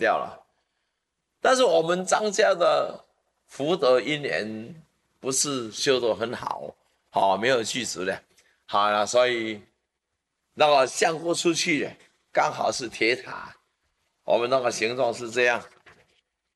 掉了。但是我们张家的福德因缘不是修得很好，没有具足的，好了，所以那个相过出去的刚好是铁塔，我们那个形状是这样，